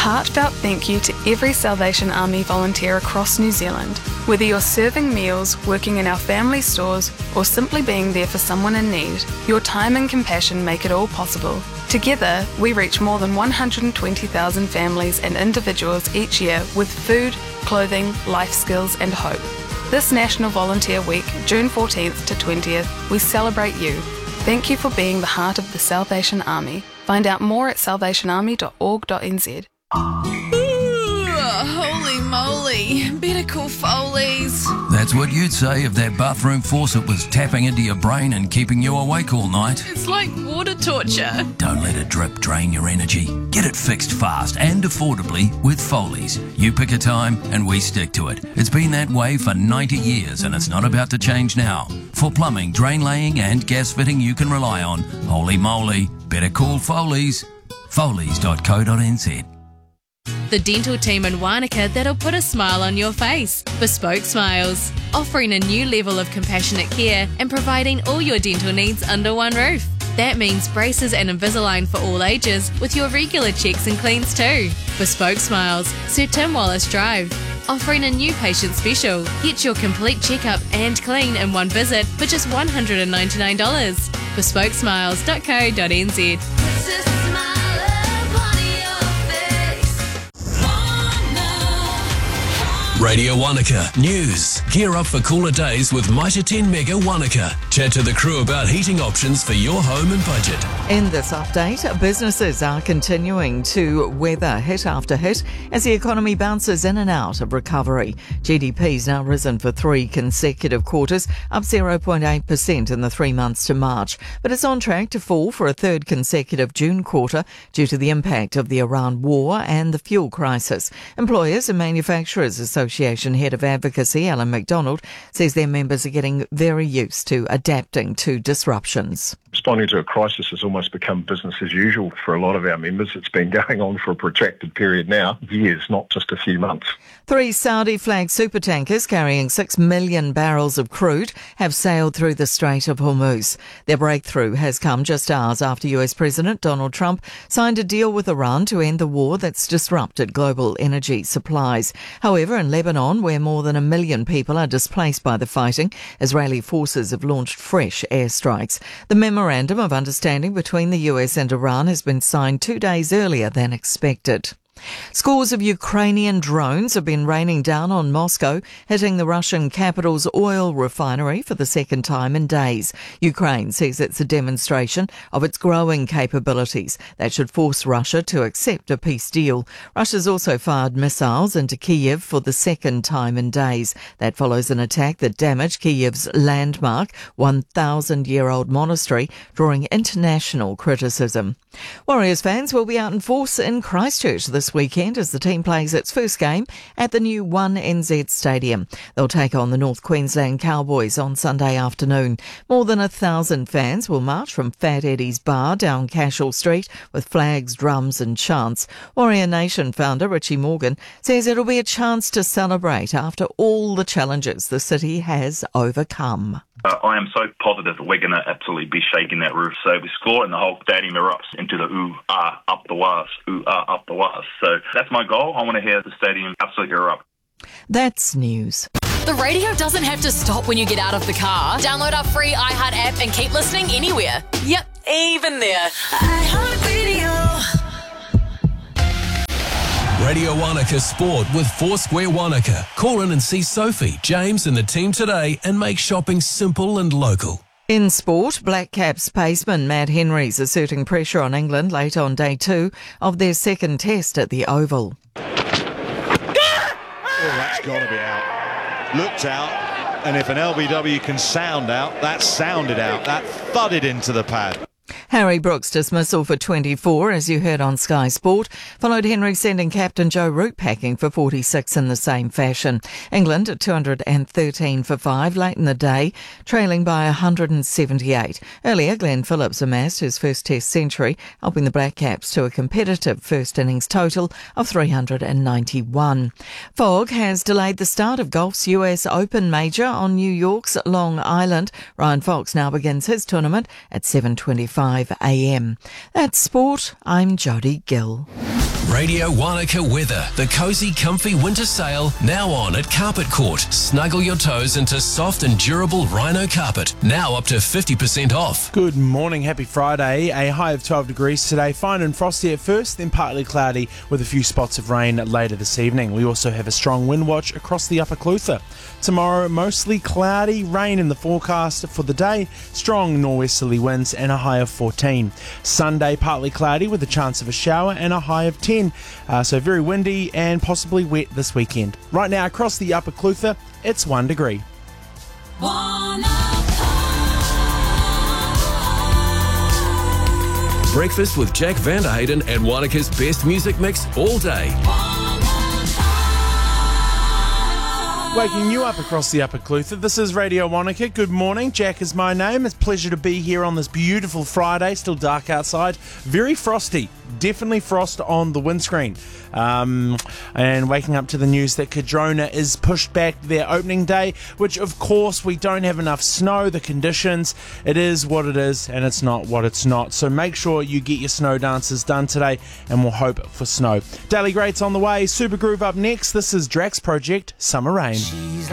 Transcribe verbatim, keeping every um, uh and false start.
heartfelt thank you to every Salvation Army volunteer across New Zealand. Whether you're serving meals, working in our family stores, or simply being there for someone in need, your time and compassion make it all possible. Together, we reach more than one hundred twenty thousand families and individuals each year with food, clothing, life skills and hope. This National Volunteer Week, June fourteenth to twentieth, we celebrate you. Thank you for being the heart of the Salvation Army. Find out more at salvation army dot org dot n z. Ooh, holy moly. Better call Foley's. That's what you'd say if that bathroom faucet was tapping into your brain and keeping you awake all night. It's like water torture. Don't let a drip drain your energy. Get it fixed fast and affordably with Foley's. You pick a time and we stick to it. It's been that way for ninety years and it's not about to change now. For plumbing, drain laying and gas fitting you can rely on, holy moly, better call Foley's. Foley's dot co dot n z. The dental team in Wanaka that'll put a smile on your face. Bespoke Smiles, offering a new level of compassionate care and providing all your dental needs under one roof. That means braces and Invisalign for all ages with your regular checks and cleans too. Bespoke Smiles, Sir Tim Wallace Drive, offering a new patient special. Get your complete checkup and clean in one visit for just one hundred ninety-nine dollars. bespoke smiles dot co dot n z. Radio Wanaka News. Gear up for cooler days with Mitre ten Mega Wanaka. Chat to the crew about heating options for your home and budget. In this update, businesses are continuing to weather hit after hit as the economy bounces in and out of recovery. G D P's now risen for three consecutive quarters, up zero point eight percent in the three months to March, but it's on track to fall for a third consecutive June quarter due to the impact of the Iran war and the fuel crisis. Employers and Manufacturers Association Head of Advocacy, Alan McDonald, says their members are getting very used to adapting to disruptions. Responding to a crisis has almost become business as usual for a lot of our members. It's been going on for a protracted period now, years, not just a few months. Three Saudi-flagged supertankers carrying six million barrels of crude have sailed through the Strait of Hormuz. Their breakthrough has come just hours after U S President Donald Trump signed a deal with Iran to end the war that's disrupted global energy supplies. However, in Lebanon, where more than a million people are displaced by the fighting, Israeli forces have launched fresh airstrikes. The memorandum of understanding between the U S and Iran has been signed two days earlier than expected. Scores of Ukrainian drones have been raining down on Moscow, hitting the Russian capital's oil refinery for the second time in days. Ukraine says it's a demonstration of its growing capabilities that should force Russia to accept a peace deal. Russia's also fired missiles into Kyiv for the second time in days. That follows an attack that damaged Kyiv's landmark one thousand year old monastery, drawing international criticism. Warriors fans will be out in force in Christchurch this weekend as the team plays its first game at the new one N Z Stadium. They'll take on the North Queensland Cowboys on Sunday afternoon. More than a thousand fans will march from Fat Eddie's Bar down Cashel Street with flags, drums and chants. Warrior Nation founder Richie Morgan says it'll be a chance to celebrate after all the challenges the city has overcome. Uh, I am so positive that we're going to absolutely be shaking that roof. So we score and the whole stadium erupts into the ooh, ah, up the was, ooh, ah, up the was. So that's my goal. I want to hear the stadium absolutely erupt. That's news. The radio doesn't have to stop when you get out of the car. Download our free iHeart app and keep listening anywhere. Yep, even there. iHeartRadio. Radio Wanaka Sport with Foursquare Wanaka. Call in and see Sophie, James and the team today and make shopping simple and local. In sport, Black Caps paceman Matt Henry's asserting pressure on England late on day two of their second test at the Oval. Oh, that's got to be out. Looked out, and if an L B W can sound out, that sounded out. That thudded into the pad. Harry Brooks' dismissal for twenty-four, as you heard on Sky Sport, followed Henry sending captain Joe Root packing for forty-six in the same fashion. England at two hundred thirteen for five late in the day, trailing by one hundred seventy-eight. Earlier, Glenn Phillips amassed his first Test century, helping the Black Caps to a competitive first innings total of three hundred ninety-one. Fog has delayed the start of golf's U S Open major on New York's Long Island. Ryan Fox now begins his tournament at seven twenty-five a m. That's sport. I'm Jodie Gill. Radio Wanaka weather. The cosy, comfy winter sale now on at Carpet Court. Snuggle your toes into soft and durable Rhino carpet. Now up to fifty percent off. Good morning, happy Friday. A high of twelve degrees today. Fine and frosty at first, then partly cloudy with a few spots of rain later this evening. We also have a strong wind watch across the Upper Clutha. Tomorrow, mostly cloudy, rain in the forecast for the day. Strong norwesterly winds and a high of fourteen. Sunday, partly cloudy with a chance of a shower and a high of ten. Uh, so very windy and possibly wet this weekend. Right now across the Upper Clutha, it's one degree. Breakfast with Jack Vanderhayden and Wanaka's best music mix all day. Waking you up across the Upper Clutha. This is Radio Wanaka. Good morning. Jack is my name. It's a pleasure to be here on this beautiful Friday. Still dark outside. Very frosty. Definitely frost on the windscreen. Um, and waking up to the news that Cardrona is pushed back their opening day, which of course we don't have enough snow. The conditions, it is what it is and it's not what it's not. So make sure you get your snow dances done today and we'll hope for snow. Daily Greats on the way. Super Groove up next. This is Drax Project, Summer Rain.